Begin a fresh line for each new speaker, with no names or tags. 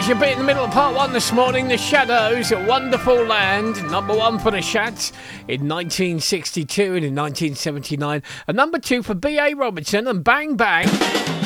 Your bit in the middle of part one this morning. The Shadows, A Wonderful Land, number one for the Shats in 1962 and in 1979, and number two for B.A. Robinson and Bang Bang.